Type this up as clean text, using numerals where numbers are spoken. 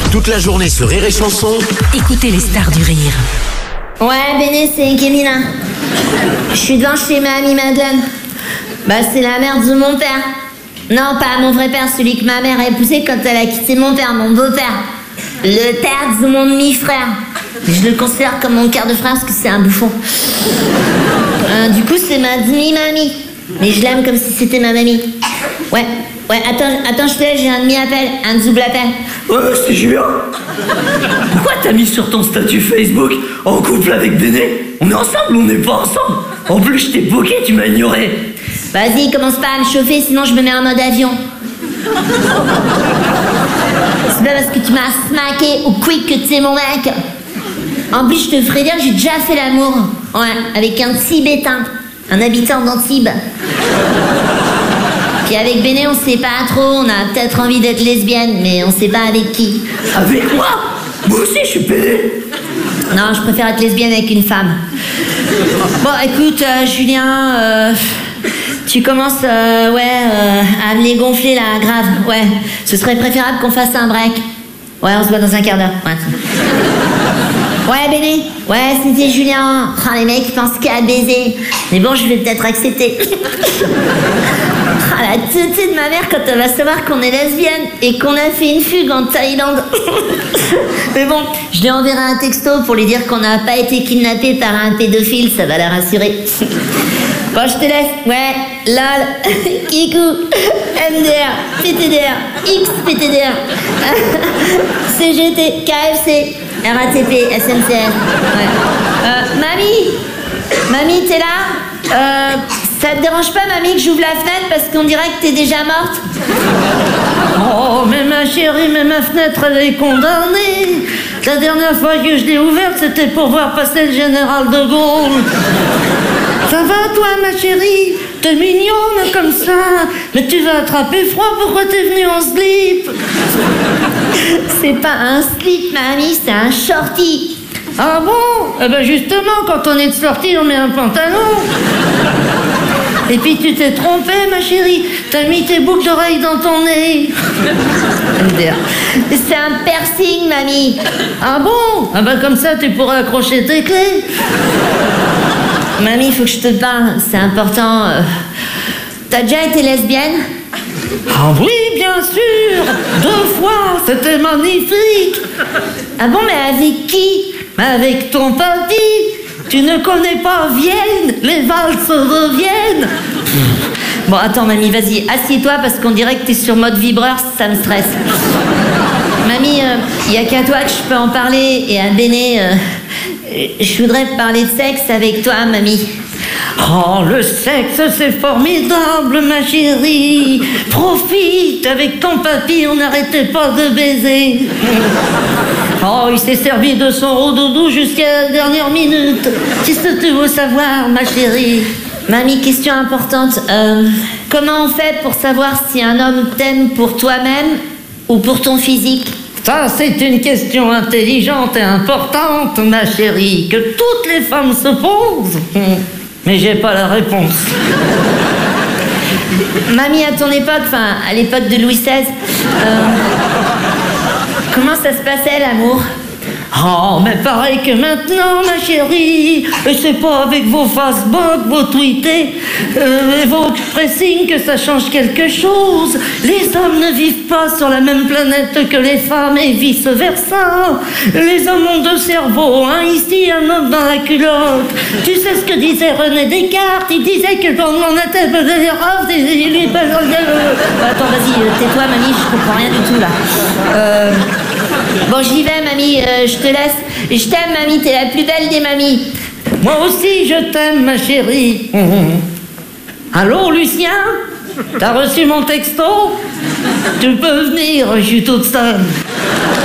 Toute la journée sur Rire et Chanson. Écoutez les stars du rire. Ouais, Béné, c'est Kémina. Je suis devant chez ma amie Madeleine. Bah, c'est la mère de mon père. Non, pas mon vrai père, celui que ma mère a épousé quand elle a quitté mon père, mon beau-père. Le père de mon demi-frère. Je le considère comme mon quart de frère parce que c'est un bouffon. Du coup, c'est ma demi-mamie. Mais je l'aime comme si c'était ma mamie. Ouais, attends, je te laisse, j'ai un demi-appel, un double appel. Ouais, c'est Julien. Pourquoi t'as mis sur ton statut Facebook en couple avec Béné? On est ensemble ou on n'est pas ensemble? En plus, je t'ai bloqué, tu m'as ignoré. Vas-y, commence pas à me chauffer, sinon je me mets en mode avion. C'est pas parce que tu m'as smacké ou quick que tu es mon mec. En plus, je te ferai dire, j'ai déjà fait l'amour. Ouais, avec un Tibétain, un habitant d'Antibes. Puis avec Béné, on sait pas trop, on a peut-être envie d'être lesbienne, mais on sait pas avec qui. Avec moi? Moi aussi, je suis pédé. Non, je préfère être lesbienne avec une femme. Bon, écoute, Julien, tu commences, à me les gonfler, là, grave, ouais. Ce serait préférable qu'on fasse un break. Ouais, on se voit dans un quart d'heure, ouais. Ouais, Béné. Ouais, c'était Julien. Oh, les mecs, ils pensent qu'à baiser. Mais bon, je vais peut-être accepter. La tétée de ma mère quand elle va savoir qu'on est lesbienne et qu'on a fait une fugue en Thaïlande. Mais bon, je lui enverrai un texto pour lui dire qu'on n'a pas été kidnappé par un pédophile, ça va la rassurer. Bon, je te laisse. Ouais, LOL, Kikou, MDR, PTDR, XPTDR, CGT, KFC, RATP, SNCF. Ouais. Mamie, t'es là? Ça te dérange pas, mamie, que j'ouvre la fenêtre parce qu'on dirait que t'es déjà morte? Oh, mais ma chérie, mais ma fenêtre, elle est condamnée. La dernière fois que je l'ai ouverte, c'était pour voir passer le général de Gaulle. Ça va, toi, ma chérie? T'es mignonne comme ça. Mais tu vas attraper froid, pourquoi t'es venue en slip? C'est pas un slip, mamie, c'est un shorty. Ah bon? Eh ben justement, quand on est de sortie, on met un pantalon. Et puis tu t'es trompée, ma chérie. T'as mis tes boucles d'oreilles dans ton nez. C'est un piercing, mamie. Ah bon? Ah ben comme ça, tu pourras accrocher tes clés. Mamie, il faut que je te parle, c'est important. T'as déjà été lesbienne? Ah oui, bien sûr. 2 fois, c'était magnifique. Ah bon, mais avec qui? Avec ton papy. Tu ne connais pas Vienne? Les valses reviennent. Bon, attends, mamie, vas-y, assieds-toi parce qu'on dirait que t'es sur mode vibreur, ça me stresse. Mamie, y a qu'à toi que je peux en parler, et à Béné, je voudrais parler de sexe avec toi, mamie. Oh, le sexe, c'est formidable, ma chérie. Profite, avec ton papy, on n'arrêtait pas de baiser. Oh, il s'est servi de son rodoudou jusqu'à la dernière minute. Qu'est-ce que tu veux savoir, ma chérie? Mamie, question importante. Comment on fait pour savoir si un homme t'aime pour toi-même ou pour ton physique? Ça, c'est une question intelligente et importante, ma chérie, que toutes les femmes se posent. Mais j'ai pas la réponse. Mamie, à ton époque, enfin, à l'époque de Louis XVI, comment ça se passait, l'amour? Oh, mais pareil que maintenant, ma chérie. Et c'est pas avec vos Facebook, vos tweetés, et vos pressings que ça change quelque chose. Les hommes ne vivent pas sur la même planète que les femmes et vice-versa. Les hommes ont 2 cerveaux, un ici, un autre dans la culotte. Tu sais ce que disait René Descartes? Il disait que quand on était Attends, vas-y, tais-toi, mamie, je comprends rien du tout, là. Bon, j'y vais, mamie, je te laisse. Je t'aime, mamie, t'es la plus belle des mamies. Moi aussi, je t'aime, ma chérie. Allô, Lucien? T'as reçu mon texto? Tu peux venir, je suis toute seule.